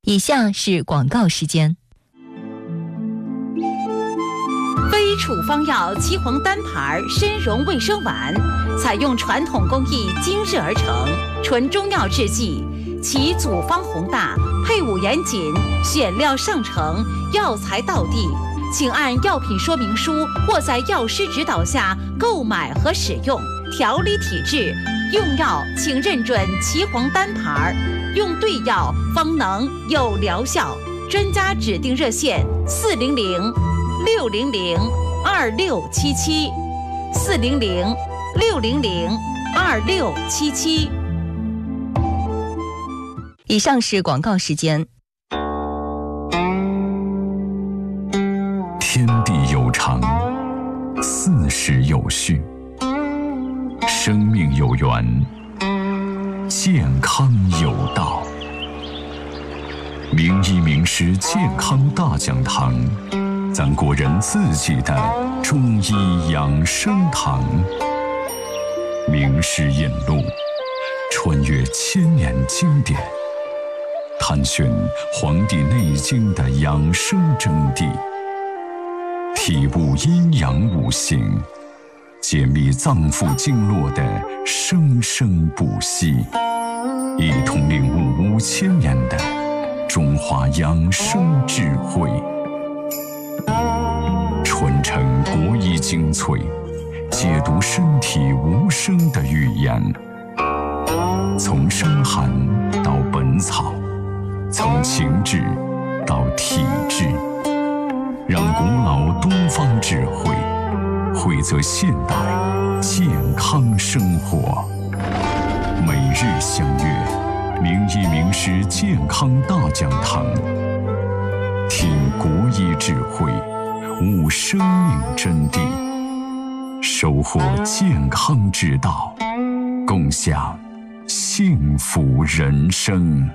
以下是广告时间。 非处方药岐黄单牌参溶卫生丸，采用传统工艺精制而成，纯中药制剂，其组方宏大，配伍严谨，选料上乘，药材到地。请按药品说明书或在药师指导下购买和使用。调理体质，用药请认准岐黄单牌，用对药方能有疗效。专家指定热线400-600-2677，400-600-2677。 以上是广告时间。 天地有常，四时有序，生命有源，健康有道。名医名师健康大讲堂，咱国人自己的中医养生堂。名师引路，穿越千年经典，探寻《黄帝内经》的养生真谛，体悟阴阳五行，解密脏腑经络的生生不息，一同领悟5000年的中华养生智慧，传承国医精粹，解读身体无声的语言。从伤寒到本草，从情志到体质，让古老东方智慧汇泽现代健康生活。每日相约名医名师健康大讲堂，听国医智慧，悟生命真谛，收获健康之道，共享幸福人生。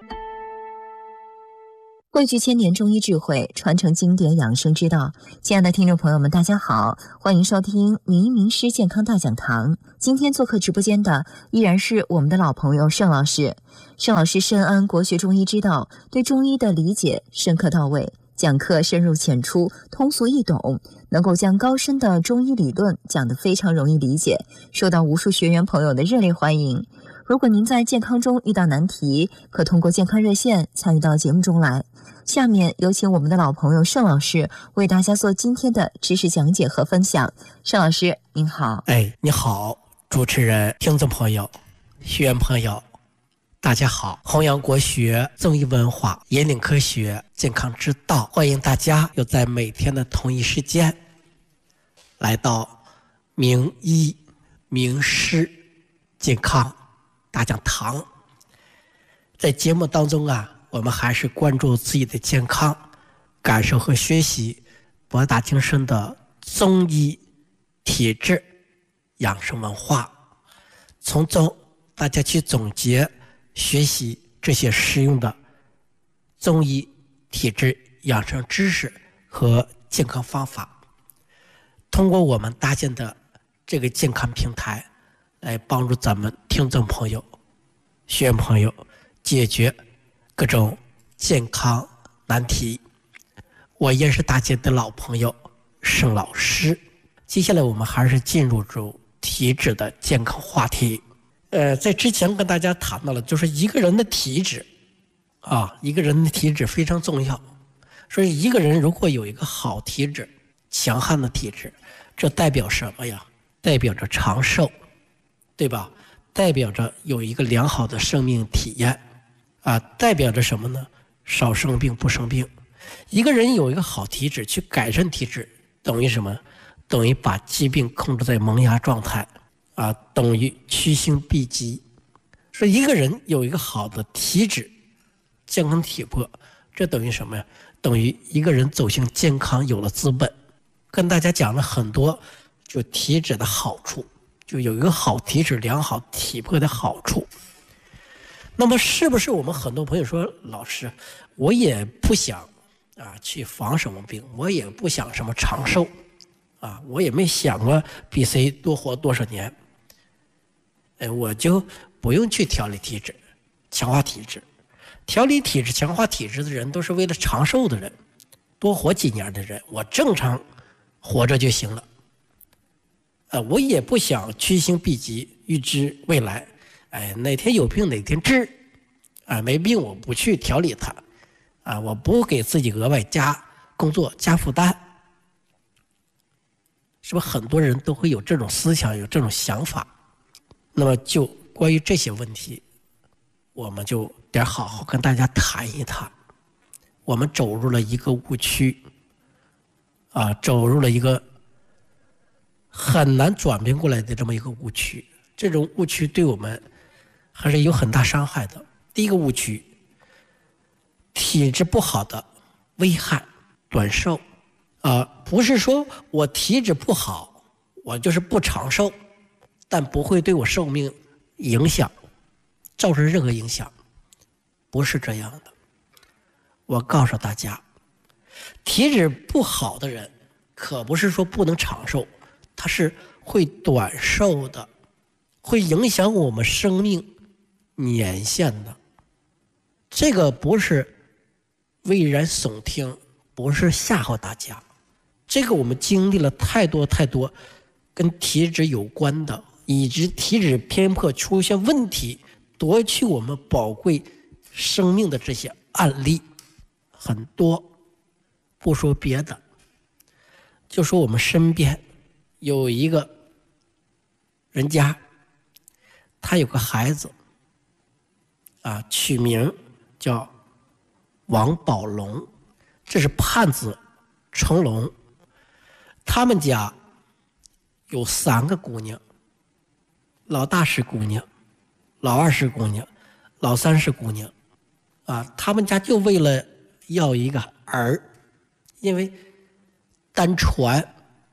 汇聚千年中医智慧，传承经典养生之道。亲爱的听众朋友们，大家好，欢迎收听名医名师健康大讲堂。今天做客直播间的依然是我们的老朋友盛老师。盛老师深谙国学中医之道，对中医的理解深刻到位，讲课深入浅出，通俗易懂，能够将高深的中医理论讲得非常容易理解，受到无数学员朋友的热烈欢迎。如果您在健康中遇到难题，可通过健康热线参与到节目中来。下面有请我们的老朋友盛老师为大家做今天的知识讲解和分享。盛老师您好。 你好，主持人、听众朋友、学员朋友，大家好。弘扬国学、综艺文化，引领科学健康之道，欢迎大家又在每天的同一时间来到名医名师健康大讲堂。在节目当中我们还是关注自己的健康，感受和学习博大精深的中医体质养生文化，从中大家去总结学习这些实用的中医体质养生知识和健康方法，通过我们搭建的这个健康平台来帮助咱们听众朋友、学员朋友解决各种健康难题。我也是大家的老朋友盛老师。接下来我们还是进入体质的健康话题。在之前跟大家谈到了，就是一个人的体质一个人的体质非常重要。所以一个人如果有一个好体质、强悍的体质，这代表什么呀？代表着长寿，对吧？代表着有一个良好的生命体验代表着什么呢？少生病不生病。一个人有一个好体质，去改善体质，等于什么？等于把疾病控制在萌芽状态等于趋星避吉。所以一个人有一个好的体质、健康体魄，这等于什么呀？等于一个人走向健康有了资本。跟大家讲了很多就体质的好处，就有一个好体质、良好体魄的好处。那么是不是我们很多朋友说，老师我也不想去防什么病，我也不想什么长寿我也没想过比谁多活多少年，我就不用去调理体质、强化体质。 调理体质、强化体质的人都是为了长寿的人，多活几年的人，我正常活着就行了。我也不想趋星避吉，预知未来。哪天有病哪天治，没病我不去调理它，我不给自己额外加工作加负担。是不是很多人都会有这种思想，有这种想法？那么就关于这些问题，我们就得好好跟大家谈一谈。我们走入了一个误区，走入了一个很难转变过来的这么一个误区。这种误区对我们还是有很大伤害的。第一个误区，体质不好的危害短寿。不是说我体质不好，我就是不长寿，但不会对我寿命影响，造成任何影响，不是这样的。我告诉大家，体质不好的人可不是说不能长寿，他是会短寿的，会影响我们生命年限的。这个不是危言耸听，不是吓唬大家，这个我们经历了太多太多跟体质有关的，以及体质偏颇出现问题夺去我们宝贵生命的这些案例很多。不说别的，就说我们身边有一个人家，他有个孩子取名叫王宝龙，这是盼子成龙。他们家有3个姑娘，老大是姑娘，老二是姑娘，老三是姑娘。他们家就为了要一个儿，因为单传，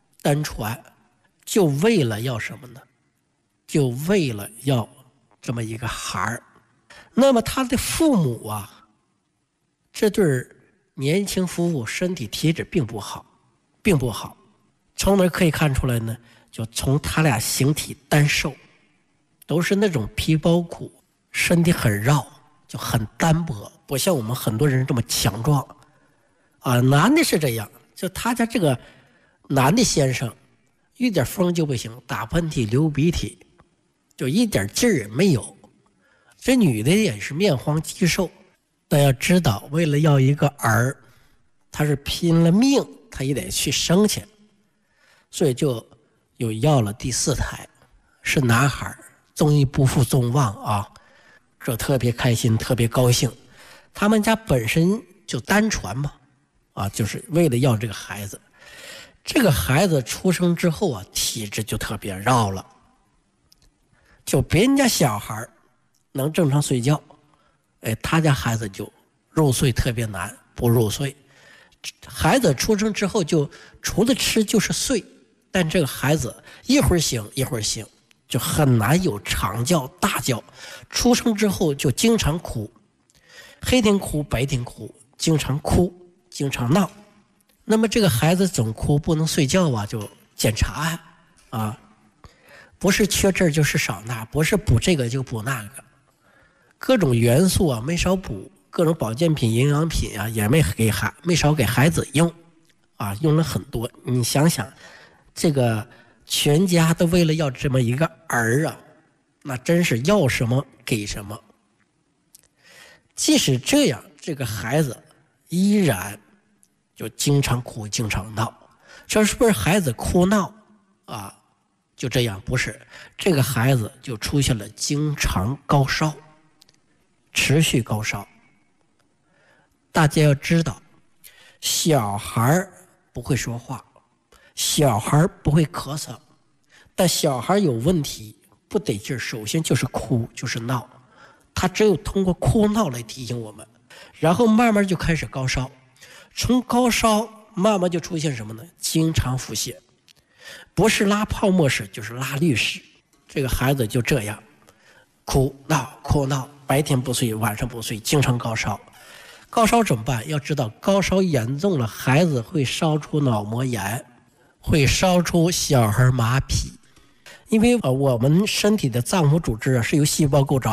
就为了要什么呢？就为了要这么一个孩儿。那么他的父母这对年轻夫妇身体体质并不好。从哪可以看出来呢？就从他俩形体单瘦，都是那种皮包骨，身体很绕，就很单薄，不像我们很多人这么强壮。男的是这样，就他家这个男的先生，一点风就不行，打喷嚏流鼻涕，就一点劲儿也没有。这女的也是面黄肌瘦，但要知道，为了要一个儿，他是拼了命，他也得去生去，所以就又要了第4胎，是男孩，终于不负众望这特别开心，特别高兴。他们家本身就单传嘛，就是为了要这个孩子。这个孩子出生之后体质就特别绕了，就别人家小孩能正常睡觉，他家孩子就入睡特别难，不入睡。孩子出生之后就除了吃就是睡，但这个孩子一会儿醒一会儿醒，就很难有长觉大觉。出生之后就经常哭，黑天哭白天哭，经常哭经常闹。那么这个孩子总哭不能睡觉就检查不是缺这就是少那，不是补这个就补那个，各种元素没少补，各种保健品营养品也没少给孩子用用了很多。你想想，这个全家都为了要这么一个儿那真是要什么给什么。即使这样，这个孩子依然就经常哭经常闹。这是不是孩子哭闹就这样？不是，这个孩子就出现了经常高烧，持续高烧。大家要知道，小孩不会说话，小孩不会咳嗽，但小孩有问题不得劲儿，首先就是哭就是闹，他只有通过哭闹来提醒我们，然后慢慢就开始高烧，从高烧慢慢就出现什么呢？经常腹泻，不是拉泡沫屎就是拉绿屎。这个孩子就这样哭闹，白天不睡晚上不睡，经常高烧。高烧怎么办？要知道高烧严重了，孩子会烧出脑膜炎，会烧出小孩麻痹。因为我们身体的脏腑组织是由细胞构造，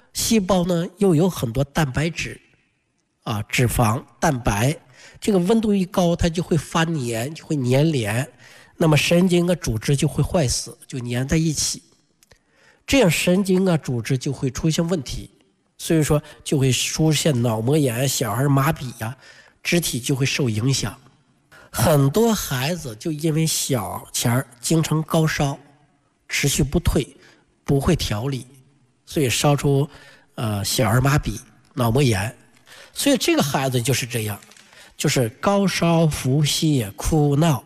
细胞呢又有很多蛋白质啊、脂肪、蛋白，这个温度一高，它就会发黏，就会粘连，那么神经啊组织就会坏死，就粘在一起，这样神经啊组织就会出现问题，所以说就会出现脑膜炎、小儿麻痹呀、肢体就会受影响。很多孩子就因为小前经常高烧，持续不退，不会调理，所以烧出小儿麻痹、脑膜炎。所以这个孩子就是这样，就是高烧、腹泻、哭闹，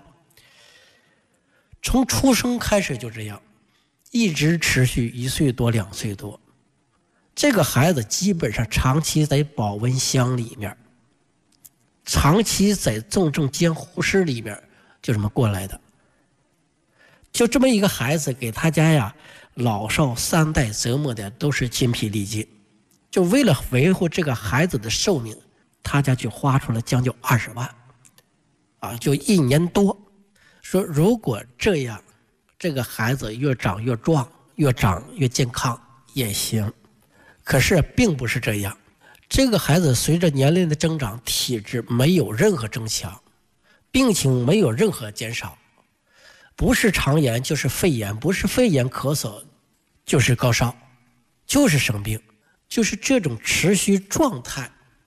从出生开始就这样，一直持续1岁多、2岁多。这个孩子基本上长期在保温箱里面，长期在重症监护室里边就这么过来的。就这么一个孩子，给他家呀老少3代折磨的都是筋疲力尽。就为了维护这个孩子的寿命，他家就花出了将近20万啊，就1年多。说如果这样，这个孩子越长越壮，越长越健康也行。可是并不是这样，这个孩子随着年龄的增长，体质没有任何增强，病情没有任何减少，不是肠炎就是肺炎，不是肺炎咳嗽就是高烧，就是生病，就是这种持续状态，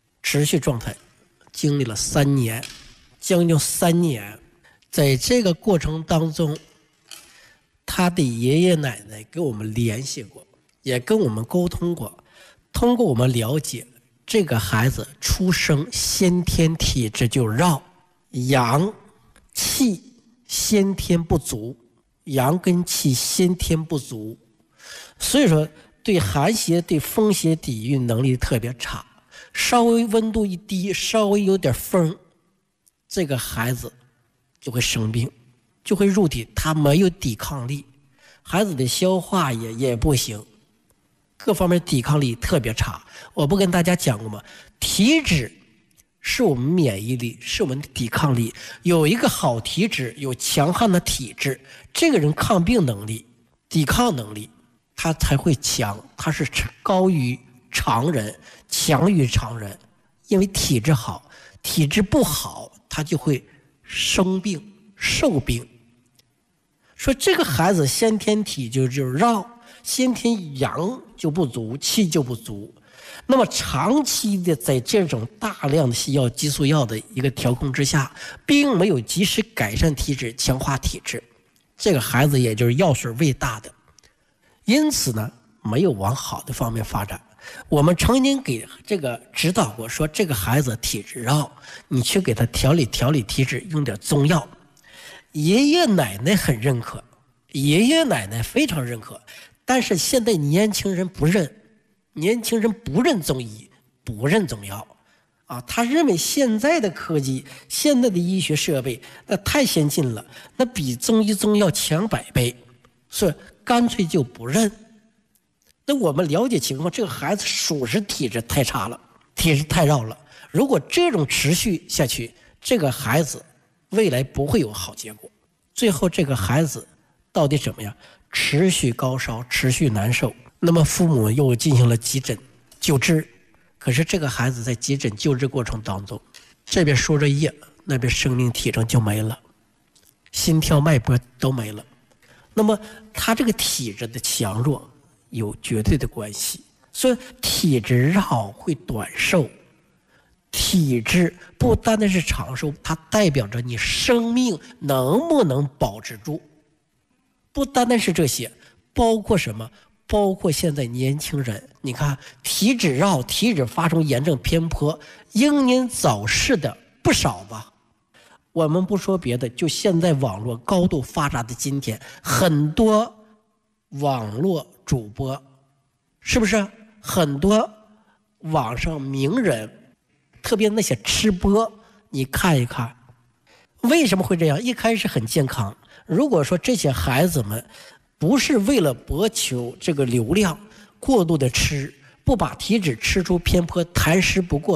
经历了3年，将近3年。在这个过程当中，他的爷爷奶奶跟我们联系过，也跟我们沟通过，通过我们了解，这个孩子出生先天体质就弱，阳气先天不足，阳跟气先天不足，所以说对寒邪、对风邪抵御能力特别差，稍微温度一低，稍微有点风，这个孩子就会生病，就会入体，他没有抵抗力，孩子的消化也不行，各方面抵抗力特别差。我不跟大家讲过吗？体质是我们免疫力，是我们的抵抗力。有一个好体质，有强悍的体质，这个人抗病能力、抵抗能力他才会强，他是高于常人，强于常人。因为体质好，体质不好他就会生病受病。说这个孩子先天体就弱，先天阳就不足，气就不足，那么长期的在这种大量的西药激素药的一个调控之下，并没有及时改善体质、强化体质，这个孩子也就是药水喂大的，因此呢没有往好的方面发展。我们曾经给这个指导过，说这个孩子体质弱，你去给他调理体质，用点中药。爷爷奶奶很认可，爷爷奶奶非常认可，但是现在年轻人不认中医，不认中药啊，他认为现在的科技、现在的医学设备那太先进了，那比中医中药强100倍，所以干脆就不认。那我们了解情况，这个孩子属实体质太差了，体质太弱了。如果这种持续下去，这个孩子未来不会有好结果。最后这个孩子到底怎么样？持续高烧，持续难受。那么父母又进行了急诊救治，可是这个孩子在急诊救治过程当中，这边输着液，那边生命体征就没了，心跳脉搏都没了。那么他这个体质的强弱有绝对的关系，所以体质弱会短寿，体质不单单是长寿，它代表着你生命能不能保持住。不单单是这些，包括什么？包括现在年轻人，你看体质弱、体质发生炎症偏颇、英年早逝的不少吧。我们不说别的，就现在网络高度发达的今天，很多网络主播，是不是很多网上名人，特别那些吃播，你看一看为什么会这样？一开始很健康，如果说这些孩子们不是为了博求这个流量过度的吃，不把体质吃出偏颇，痰湿不过重，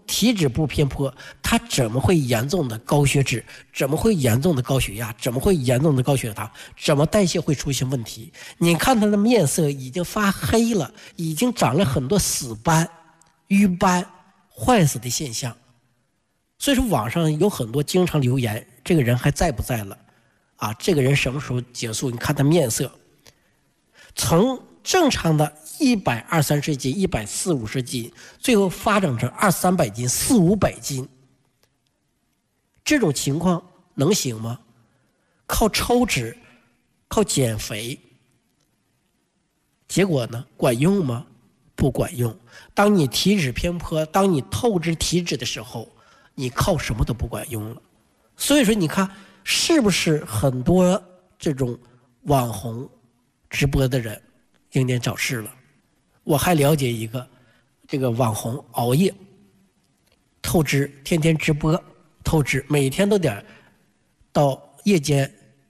体质不偏颇，他怎么会严重的高血脂？怎么会严重的高血压？怎么会严重的高血糖？怎么代谢会出现问题？你看他的面色已经发黑了，已经长了很多死斑、瘀斑、坏死的现象。所以说网上有很多经常留言，这个人还在不在了？啊，这个人什么时候结束？你看他面色，从正常的120-130斤、140-150斤，最后发展成200-300斤、400-500斤，这种情况能行吗？靠抽脂，靠减肥，结果呢？管用吗？不管用。当你体脂偏颇，当你透支体脂的时候，你靠什么都不管用了。所以说，你看是不是很多这种网红直播的人英年早逝了？我还了解一个这个网红熬夜透支，天天直播透支，每天都得到夜间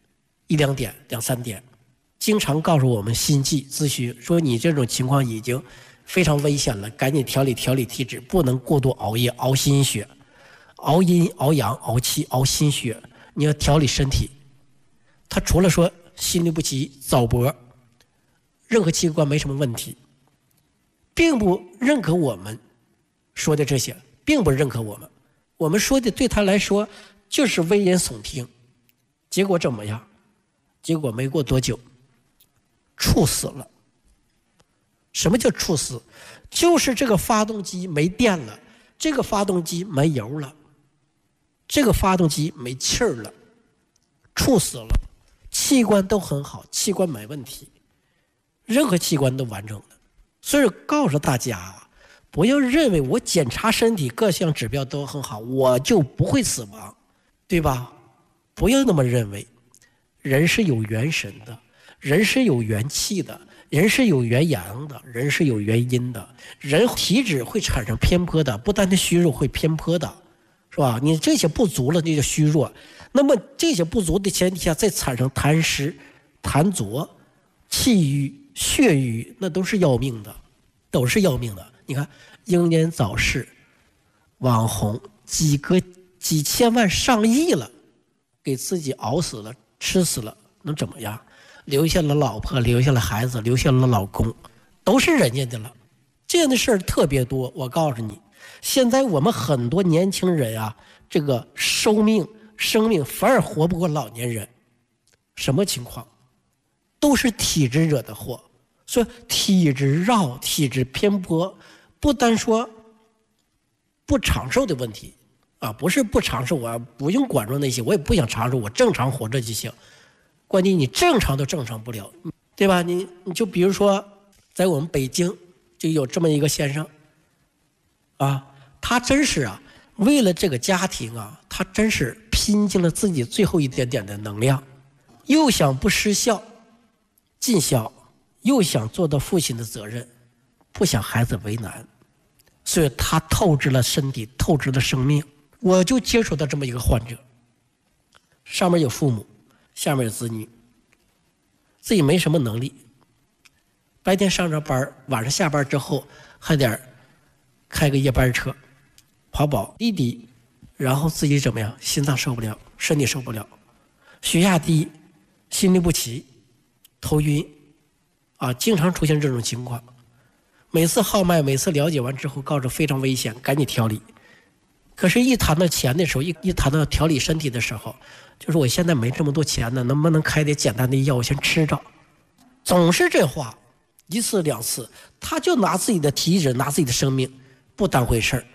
1-2点、2-3点，经常告诉我们心悸咨询说你这种情况已经非常危险了，赶紧调理体质，不能过度熬夜、熬心血、熬阴、熬阳、熬气、熬心血，你要调理身体。他除了说心律不齐、早搏，任何器官没什么问题，并不认可我们说的这些，并不认可我们说的对他来说就是危言耸听。结果怎么样？结果没过多久猝死了。什么叫猝死？就是这个发动机没电了，这个发动机没油了，这个发动机没气儿了，猝死了。器官都很好，器官没问题，任何器官都完整的。所以告诉大家，不要认为我检查身体各项指标都很好，我就不会死亡，对吧？不要那么认为。人是有元神的，人是有元气的，人是有元阳的，人是有元阴的。人体质会产生偏颇的，不单单虚弱会偏颇的，是吧？你这些不足了，那就虚弱。那么这些不足的前提下，再产生痰湿、痰浊、气郁、血瘀，那都是要命的，都是要命的。你看英年早逝，网红几千万上亿了，给自己熬死了、吃死了，能怎么样？留下了老婆，留下了孩子，留下了老公，都是人家的了。这样的事儿特别多。我告诉你，现在我们很多年轻人啊，这个生命反而活不过老年人。什么情况？都是体质惹的祸。所以体质绕、体质偏颇，不单说不长寿的问题啊，不是不长寿啊，不用管住那些，我也不想长寿，我正常活着就行。关键你正常都正常不了，对吧？你就比如说，在我们北京就有这么一个先生啊，他真是啊，为了这个家庭啊，他真是拼尽了自己最后一点点的能量，又想不失孝尽孝，又想做到父亲的责任，不想孩子为难，所以他透支了身体，透支了生命。我就接触到这么一个患者，上面有父母，下面有子女，自己没什么能力，白天上着班，晚上下班之后还得开个夜班车跑滴滴，然后自己怎么样？心脏受不了，身体受不了，血压低，心律不齐，头晕啊，经常出现这种情况。每次号脉，每次了解完之后告诉非常危险，赶紧调理。可是一谈到钱的时候，一谈到调理身体的时候，就是我现在没这么多钱呢，能不能开点简单的药我先吃着？总是这话，一次两次，他就拿自己的体质，拿自己的生命不当回事儿。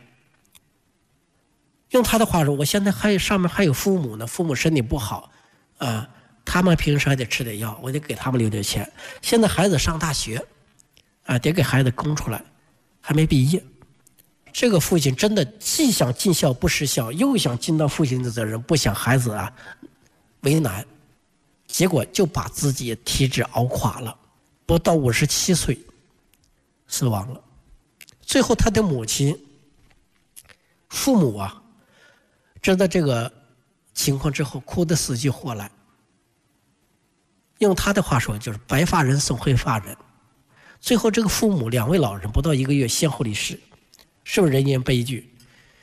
用他的话说，我现在上面还有父母呢，父母身体不好啊，他们平时还得吃点药，我得给他们留点钱。现在孩子上大学啊，得给孩子供出来，还没毕业。这个父亲真的既想尽孝不失孝，又想尽到父亲的责任，不想孩子啊为难，结果就把自己体质熬垮了，不到57岁死亡了。最后他的母亲父母啊知道这个情况之后，哭得死去活来。用他的话说，就是白发人送黑发人。最后这个父母2位老人不到1个月先后离世，是不是人间悲剧？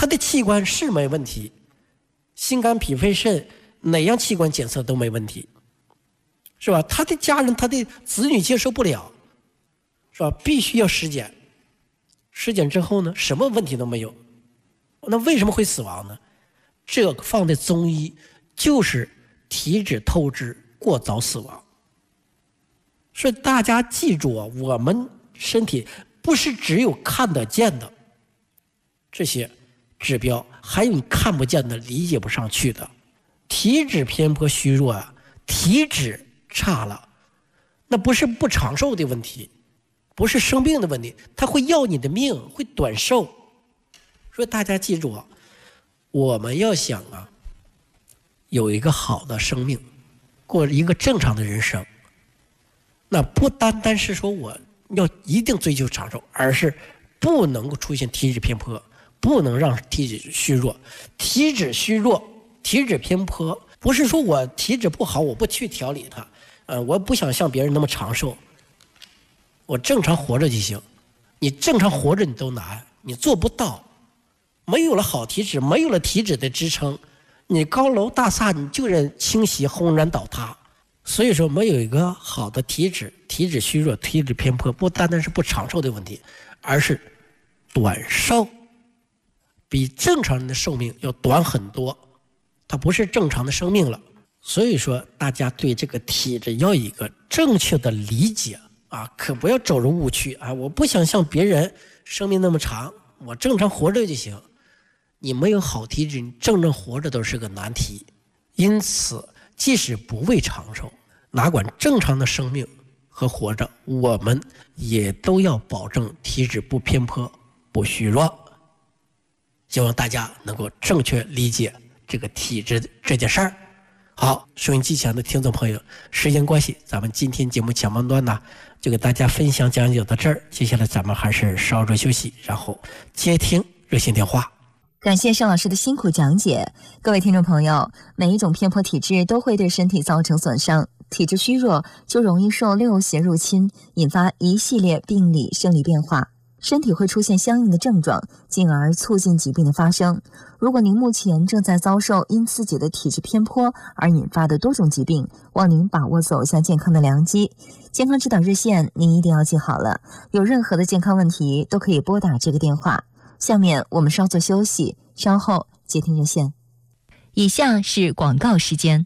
他的器官是没问题，心肝脾肺肾哪样器官检测都没问题，是吧？他的家人他的子女接受不了，是吧？必须要尸检，尸检之后呢，什么问题都没有，那为什么会死亡呢？这个放在中医就是体脂透支过早死亡。所以大家记住啊，我们身体不是只有看得见的这些指标，还有你看不见的理解不上去的。体脂偏颇虚弱啊，体脂差了，那不是不长寿的问题，不是生病的问题，它会要你的命，会短寿。所以大家记住啊，我们要想啊有一个好的生命，过一个正常的人生，那不单单是说我要一定追求长寿，而是不能够出现体脂偏颇，不能让体脂虚弱。体脂虚弱、体脂偏颇，不是说我体脂不好我不去调理它，我不想像别人那么长寿，我正常活着就行。你正常活着你都难，你做不到。没有了好体脂，没有了体脂的支撑，你高楼大厦你就是倾斜轰然倒塌。所以说没有一个好的体脂，体脂虚弱、体脂偏颇，不单单是不长寿的问题，而是短寿，比正常人的寿命要短很多，它不是正常的生命了。所以说大家对这个体质要有一个正确的理解啊，可不要走入误区啊！我不想像别人生命那么长，我正常活着就行。你没有好体质，你正常活着都是个难题。因此即使不为长寿，哪管正常的生命和活着，我们也都要保证体质不偏颇、不虚弱。希望大家能够正确理解这个体质这件事儿。好，收音机前的听众朋友，时间关系，咱们今天节目前半段呢，就给大家分享讲解到这儿。接下来咱们还是稍作休息，然后接听热线电话。 感谢盛老师的辛苦讲解。各位听众朋友，每一种偏颇体质都会对身体造成损伤，体质虚弱就容易受六邪入侵，引发一系列病理生理变化，身体会出现相应的症状，进而促进疾病的发生。如果您目前正在遭受因自己的体质偏颇而引发的多种疾病，望您把握走向健康的良机。健康指导热线您一定要记好了，有任何的健康问题都可以拨打这个电话。下面我们稍作休息，稍后接听热线。以下是广告时间。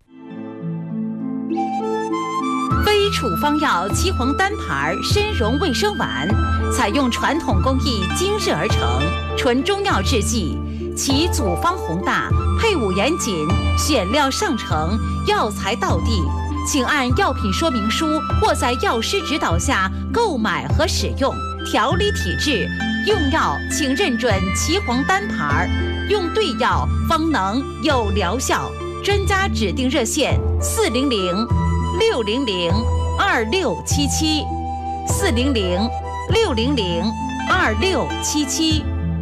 非处方药岐黄单牌参茸卫生丸，采用传统工艺精制而成，纯中药制剂，其组方宏大，配伍严谨，选料上乘，药材到地。请按药品说明书或在药师指导下购买和使用，调理体质。用药请认准岐黄单牌，用对药方能有疗效。专家指定热线400-600-2677，400-600-2677。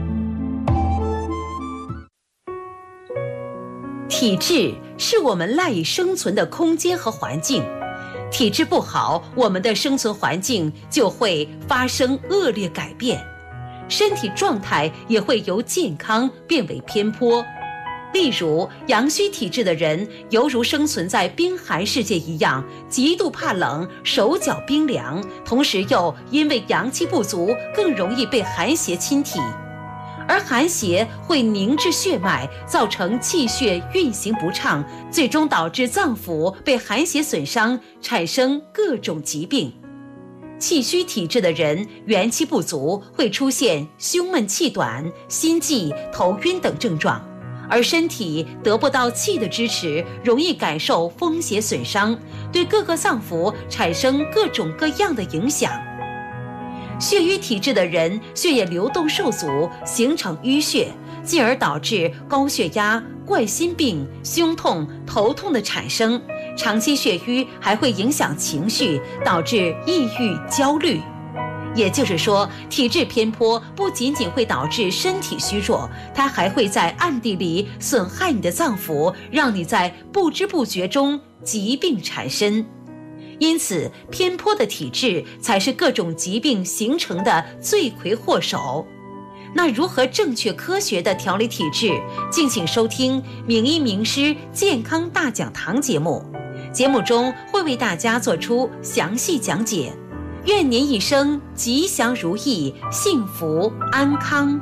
体质是我们赖以生存的空间和环境，体质不好，我们的生存环境就会发生恶劣改变，身体状态也会由健康变为偏颇。例如，阳虚体质的人犹如生存在冰寒世界一样，极度怕冷，手脚冰凉，同时又因为阳气不足，更容易被寒邪侵体。而寒邪会凝滞血脉，造成气血运行不畅，最终导致脏腑被寒邪损伤，产生各种疾病。气虚体质的人元气不足，会出现胸闷气短、心悸、头晕等症状，而身体得不到气的支持，容易感受风邪损伤，对各个脏腑产生各种各样的影响。血瘀体质的人血液流动受阻，形成淤血，进而导致高血压、冠心病、胸痛、头痛的产生。长期血瘀还会影响情绪，导致抑郁、焦虑。也就是说，体质偏颇不仅仅会导致身体虚弱，它还会在暗地里损害你的脏腑，让你在不知不觉中疾病缠身。因此，偏颇的体质才是各种疾病形成的罪魁祸首。 那如何正确科学的调理体质？敬请收听名医名师健康大讲堂节目，节目中会为大家做出详细讲解。愿您一生吉祥如意，幸福安康。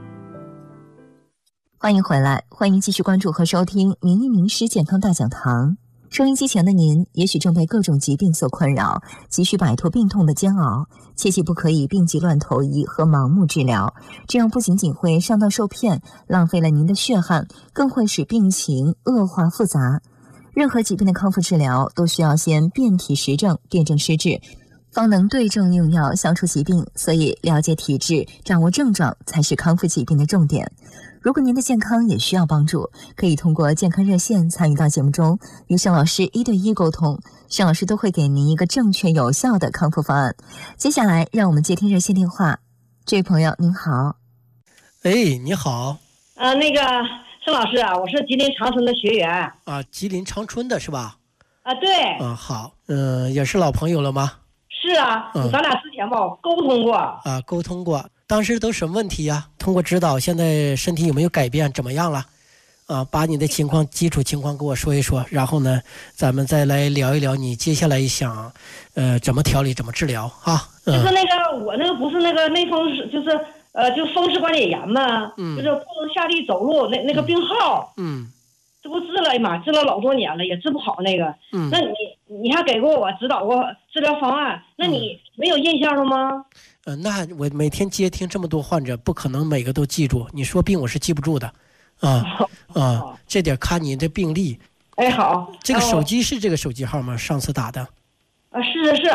欢迎回来，欢迎继续关注和收听名医名师健康大讲堂。收音机前的您，也许正被各种疾病所困扰，急需摆脱病痛的煎熬，切记不可以病急乱投医和盲目治疗，这样不仅仅会上当受骗，浪费了您的血汗，更会使病情恶化复杂。任何疾病的康复治疗都需要先辨体实证，辨证施治，方能对症用药，消除疾病。所以了解体质，掌握症状才是康复疾病的重点。如果您的健康也需要帮助，可以通过健康热线参与到节目中，与盛老师1对1沟通，盛老师都会给您一个正确有效的康复方案。接下来让我们接听热线电话。这位朋友您好。 你好。 那个盛老师啊，我是吉林长春的学员啊。吉林长春的是吧？ 啊，对。 好。也是老朋友了吗？ 是啊。咱俩之前吧沟通过啊。沟通过。当时都什么问题呀？通过指导，现在身体有没有改变？怎么样了？把你的情况、基础情况给我说一说，然后呢，咱们再来聊一聊你接下来想，怎么调理、怎么治疗啊？ 就是那个我那个不是那个内风湿，就是就风湿关节炎嘛，就是不能下地走路那个病号，这不治了，哎呀妈，治了老多年了，也治不好那个。那你还给过我指导过治疗方案，那你没有印象了吗？ 那我每天接听这么多患者，不可能每个都记住。你说病我是记不住的，这点看你的病历。 哎，好。 这个手机是这个手机号吗？上次打的。 是。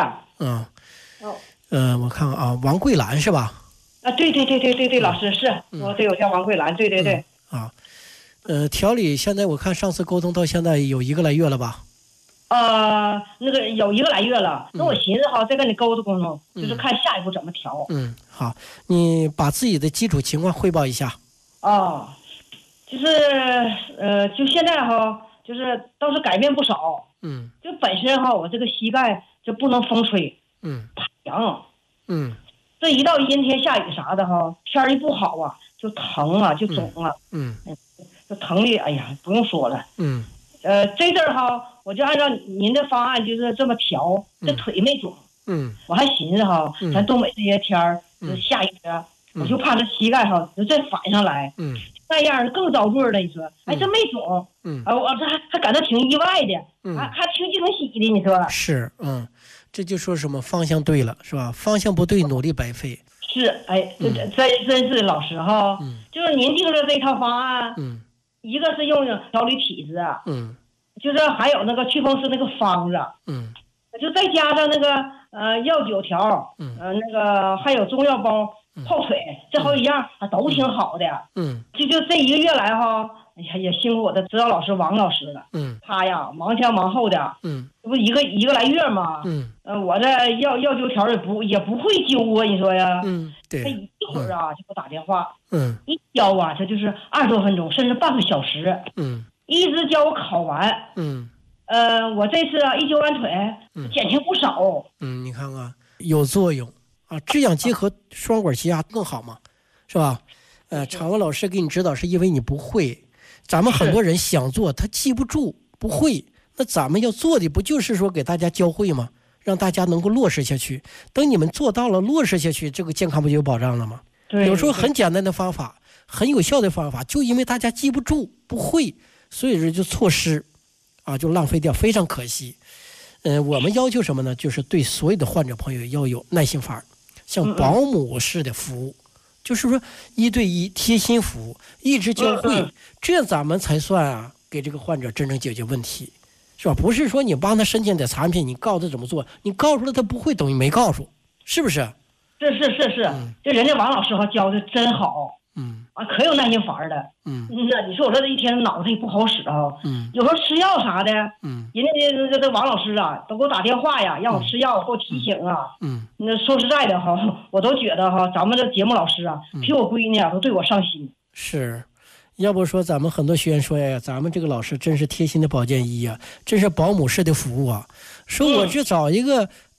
我看看啊，王桂兰是吧？ 啊，对，老师是，对，我叫王桂兰，对。 调理现在我看上次沟通到现在有1个来月了吧？ 那个有1个来月了，那我寻思再跟你沟通，就是看下一步怎么调。 好，你把自己的基础情况汇报一下。 就是就现在就是倒是改变不少。就本身我这个膝盖就不能风吹，怕凉。这一到阴天下雨啥的天儿一不好啊，就疼啊，就肿啊。就疼的，哎呀，不用说了。这阵儿我就按照您的方案就是这么调，这腿没肿。我还寻思咱东北这些天儿就是下雨啊，我就怕这膝盖就再反上来。那样更遭罪了。你说，哎，这没肿。我这还感到挺意外的。还挺喜的。你说是。这就说什么方向对了是吧？方向不对，努力白费。 是，哎，这真是老师就是您定的这套方案。一个是用调理体质。就是还有那个祛风湿那个方子。就再加上那个药9条。那个还有中药包泡腿，这好几样都挺好的。就这1个月来哎呀，也辛苦我的指导老师王老师了。他呀忙前忙后的。这不一个来月嘛。我这药9条也不会揪啊，你说呀。 对。 他一会儿就给我打电话。一教他就是20多分钟，甚至半个小时。一直教我考完。我这次一灸完腿，减轻不少。 你看看有作用啊，这样结合双管齐下更好嘛，是吧？常文老师给你指导是因为你不会，咱们很多人想做他记不住不会，那咱们要做的不就是说给大家教会吗？让大家能够落实下去，等你们做到了落实下去，这个健康不就有保障了吗？ 对。 有时候很简单的方法，很有效的方法，就因为大家记不住不会，所以就错失就浪费掉，非常可惜。我们要求什么呢？就是对所有的患者朋友要有耐心法，像保姆式的服务。就是说1对1贴心服务，一直教会，这样咱们才算给这个患者真正解决问题，是吧？不是说你帮他申请点产品，你告诉他怎么做，你告诉了他不会，等于没告诉，是不是？ 是。这人家王老师教的真好。可有耐心法的。那你说我这一天脑子也不好使有时候吃药啥的。人家这王老师都给我打电话呀，让我吃药，给我提醒那说实在的我都觉得咱们这节目老师比我闺女都对我上心。 是，要不说咱们很多学员说呀，咱们这个老师真是贴心的保健医真是保姆式的服务说我去找一个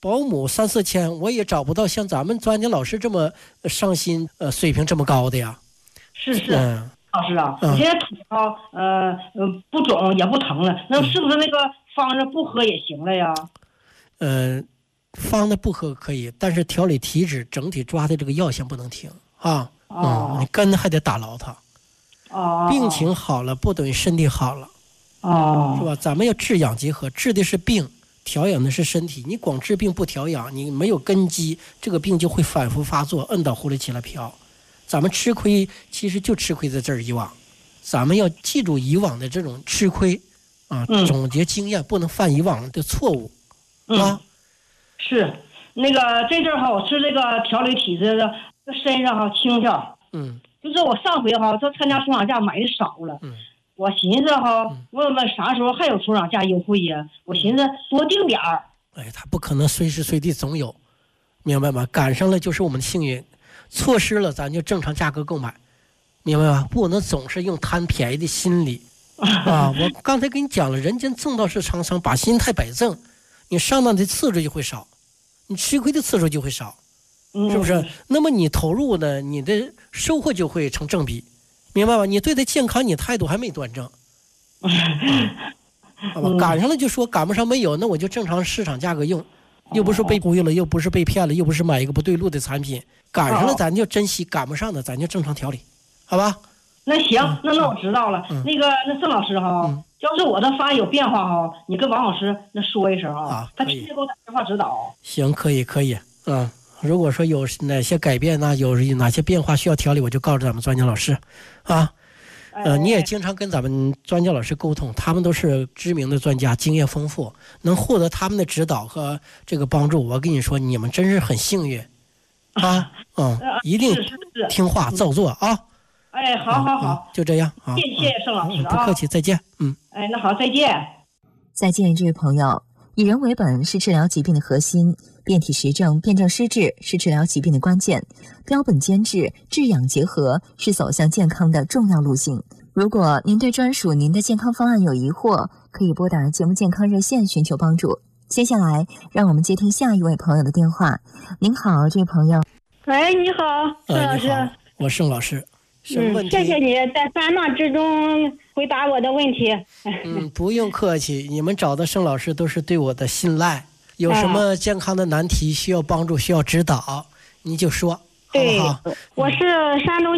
保姆3、4千，我也找不到像咱们专家老师这么上心，水平这么高的呀。 是，老师啊，我现在腿不肿也不疼了，那是不是那个方子不喝也行了呀？ 方的不喝可以，但是调理体质整体抓的这个药性不能停啊。你根还得打牢它。病情好了不等于身体好了。是吧？咱们要治养结合，治的是病，调养的是身体。你光治病不调养，你没有根基，这个病就会反复发作，摁到狐狸起来飘。咱们吃亏其实就吃亏在这儿以往，咱们要记住以往的这种吃亏啊，总结经验，不能犯以往的错误啊。 是那个这阵儿我吃这个调理体质的，身上轻巧。就是我上回就参加重赏假买的少了。我寻思问问啥时候还有重赏假优惠呀？我寻思多定点儿。 他不可能随时随地总有，明白吗？赶上了就是我们的幸运，错失了咱就正常价格购买，明白吗？不能总是用贪便宜的心理啊！我刚才跟你讲了，人间正道是沧桑，把心态摆正，你上当的次数就会少，你吃亏的次数就会少，是不是？那么你投入呢，你的收获就会成正比，明白吧？你对待健康，你态度还没端正，好吧？赶上了就说，赶不上没有，那我就正常市场价格用，又不是被忽悠了，又不是被骗了，又不是买一个不对路的产品，赶上了咱就珍惜，赶不上的咱就正常调理，好吧？ 那行，那我知道了。那盛老师要是我的发现有变化你跟王老师那说一声他直接给我打电话指导。 行，可以。如果说有哪些改变呢，有哪些变化需要调理，我就告诉咱们专家老师啊。你也经常跟咱们专家老师沟通，他们都是知名的专家，经验丰富，能获得他们的指导和这个帮助。我跟你说，你们真是很幸运啊！一定听话照做啊！好，就这样啊！ 谢谢盛老师不客气，再见。 那好，再见。 再见，这位朋友。以人为本是治疗疾病的核心，辨体实证、辨证施治是治疗疾病的关键，标本兼治、治养结合是走向健康的重要路径。如果您对专属您的健康方案有疑惑，可以拨打节目健康热线寻求帮助。接下来，让我们接听下一位朋友的电话。您好，这位朋友。 喂，你好，盛老师。 你好，我盛老师。什么问题？ 谢谢你在繁忙之中回答我的问题。 不用客气，你们找的盛老师都是对我的信赖。有什么健康的难题需要帮助、需要指导，你就说，好不好？ 我是山东